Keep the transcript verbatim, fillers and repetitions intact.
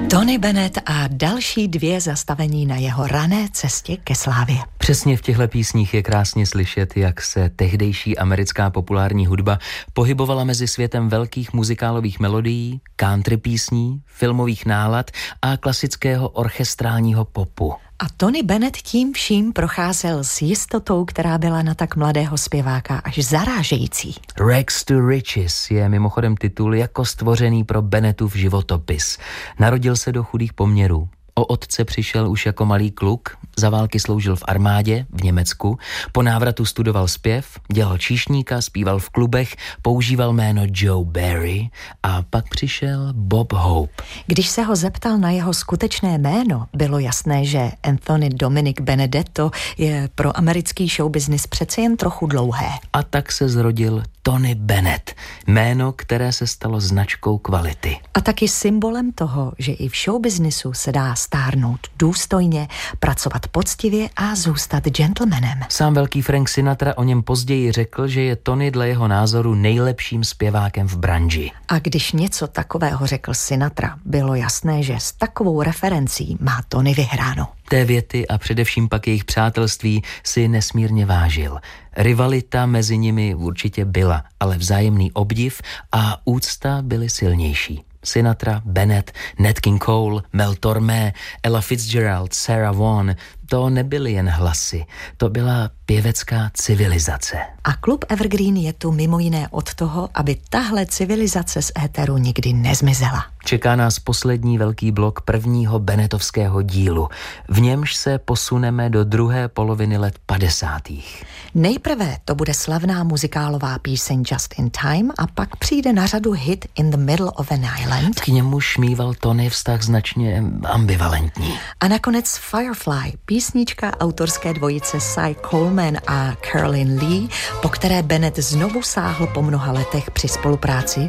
Tony Bennett a další dvě zastavení na jeho rané cestě ke slávě. Přesně v těchto písních je krásně slyšet, jak se tehdejší americká populární hudba pohybovala mezi světem velkých muzikálových melodií, country písní, filmových nálad a klasického orchestrálního popu. A Tony Bennett tím vším procházel s jistotou, která byla na tak mladého zpěváka až zarážející. Rags to Riches je mimochodem titul jako stvořený pro Bennettův životopis. Narodil se do chudých poměrů. O otce přišel už jako malý kluk, za války sloužil v armádě v Německu, po návratu studoval zpěv, dělal číšníka, zpíval v klubech, používal jméno Joe Barry a pak přišel Bob Hope. Když se ho zeptal na jeho skutečné jméno, bylo jasné, že Anthony Dominic Benedetto je pro americký showbiznis přece jen trochu dlouhé. A tak se zrodil Tony Bennett, jméno, které se stalo značkou kvality. A taky symbolem toho, že i v showbiznisu se dá stárnout důstojně, pracovat poctivě a zůstat gentlemanem. Sám velký Frank Sinatra o něm později řekl, že je Tony dle jeho názoru nejlepším zpěvákem v branži. A když něco takového řekl Sinatra, bylo jasné, že s takovou referencí má Tony vyhráno. Té věty a především pak jejich přátelství si nesmírně vážil. Rivalita mezi nimi určitě byla, ale vzájemný obdiv a úcta byly silnější. Sinatra, Bennett, Nat King Cole, Mel Tormé, Ella Fitzgerald, Sarah Vaughan, to nebyly jen hlasy, to byla pěvecká civilizace. A klub Evergreen je tu mimo jiné od toho, aby tahle civilizace z éteru nikdy nezmizela. Čeká nás poslední velký blok prvního Bennettovského dílu. V němž se posuneme do druhé poloviny let padesátých. Nejprve to bude slavná muzikálová píseň Just in Time a pak přijde na řadu hit In the Middle of an Island. K němuž mýval Tony vztah značně ambivalentní. A nakonec Firefly, písnička autorské dvojice Cy Coleman a Carolyn Lee, po které Bennett znovu sáhl po mnoha letech při spolupráci